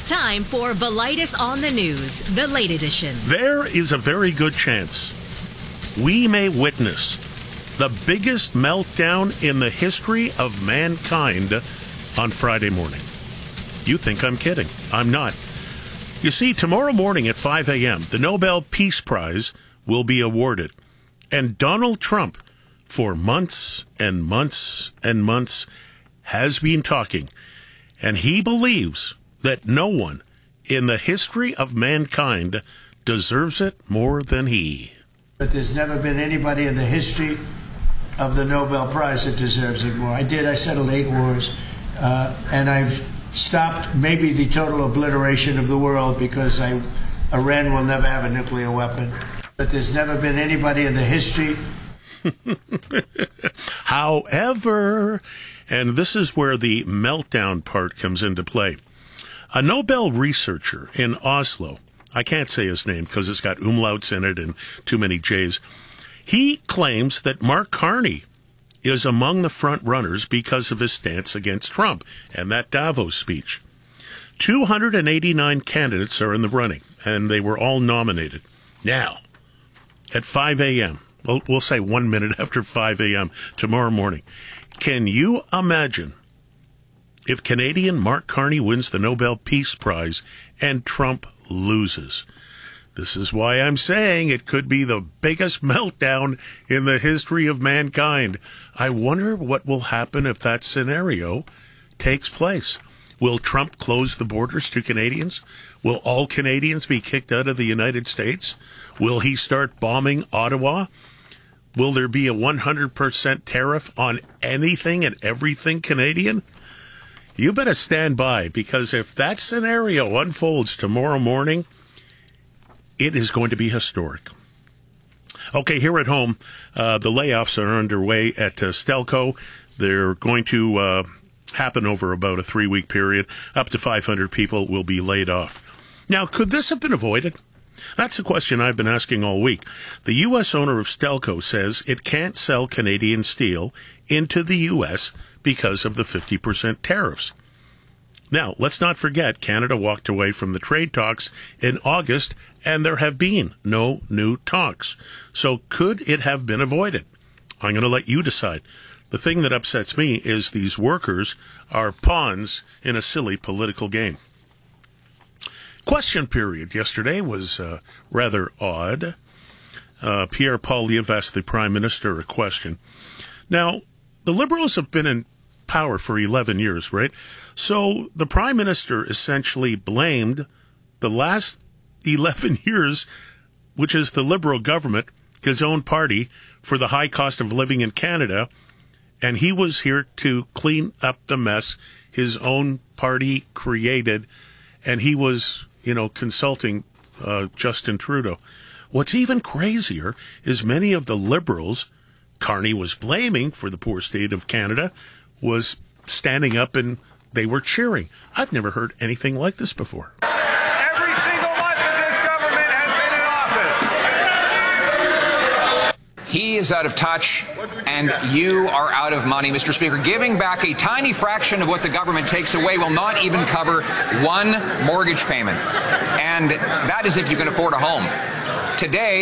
time for Velitis on the News, the late edition. There is a very good chance we may witness the biggest meltdown in the history of mankind on Friday morning. You think I'm kidding. I'm not. You see, tomorrow morning at 5 a.m., the Nobel Peace Prize will be awarded. And Donald Trump, for months and months and months, has been talking. And he believes that no one in the history of mankind deserves it more than he. But there's never been anybody in the history of the Nobel Prize that deserves it more. I settled 8 wars, and I've stopped maybe the total obliteration of the world because Iran will never have a nuclear weapon. But there's never been anybody in the history. However, and this is where the meltdown part comes into play, a Nobel researcher in Oslo, I can't say his name because it's got umlauts in it and too many J's, he claims that Mark Carney is among the front runners because of his stance against Trump and that Davos speech. 289 candidates are in the running, and they were all nominated. Now, at 5 a.m., we'll say 1 minute after 5 a.m. tomorrow morning, can you imagine if Canadian Mark Carney wins the Nobel Peace Prize and Trump loses? This is why I'm saying it could be the biggest meltdown in the history of mankind. I wonder what will happen if that scenario takes place. Will Trump close the borders to Canadians? Will all Canadians be kicked out of the United States? Will he start bombing Ottawa? Will there be a 100% tariff on anything and everything Canadian? You better stand by, because if that scenario unfolds tomorrow morning, it is going to be historic. Okay, here at home, the layoffs are underway at Stelco. They're going to happen over about a 3-week period. Up to 500 people will be laid off. Now, could this have been avoided? That's the question I've been asking all week. The U.S. owner of Stelco says it can't sell Canadian steel into the U.S. because of the 50% tariffs. Now, let's not forget, Canada walked away from the trade talks in August, and there have been no new talks. So could it have been avoided? I'm going to let you decide. The thing that upsets me is these workers are pawns in a silly political game. Question period yesterday was rather odd. Pierre Poilievre asked the Prime Minister a question. Now, the Liberals have been in power for 11 years, right? So the Prime Minister essentially blamed the last 11 years, which is the Liberal government, his own party, for the high cost of living in Canada, and he was here to clean up the mess his own party created, and he was, consulting Justin Trudeau. What's even crazier is many of the Liberals Carney was blaming for the poor state of Canada was standing up and they were cheering. I've never heard anything like this before. Every single month that this government has been in office, he is out of touch and you are out of money, Mr. Speaker. Giving back a tiny fraction of what the government takes away will not even cover one mortgage payment. And that is if you can afford a home. Today,